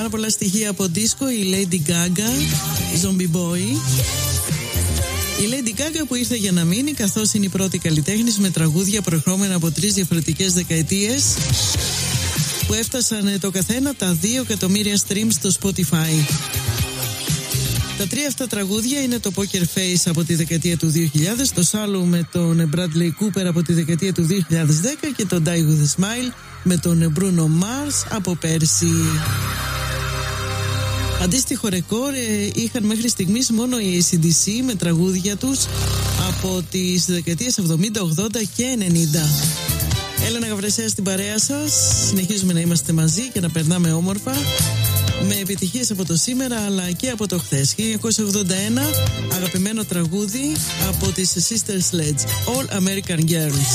Πάρα πολλά στοιχεία από δίσκο, η Lady Gaga, Zombie Boy. Η Lady Gaga που ήρθε για να μείνει, καθώς είναι η πρώτη καλλιτέχνης με τραγούδια προερχόμενα από 3 διαφορετικές δεκαετίες που έφτασαν το καθένα τα 2 εκατομμύρια streams στο Spotify. Τα 3 αυτά τραγούδια είναι το Poker Face από τη δεκαετία του 2000, το Shallow με τον Bradley Cooper από τη δεκαετία του 2010 και το Die With A Smile με τον Bruno Mars από πέρσι. Αντίστοιχο ρεκόρ είχαν μέχρι στιγμής μόνο οι AC/DC με τραγούδια τους από τις δεκαετίες 70, 80 και 90. Έλενα Γαβρεσέα στην παρέα σας. Συνεχίζουμε να είμαστε μαζί και να περνάμε όμορφα με επιτυχίες από το σήμερα αλλά και από το χθες. 1981, αγαπημένο τραγούδι από τις Sister Sledge, All American Girls.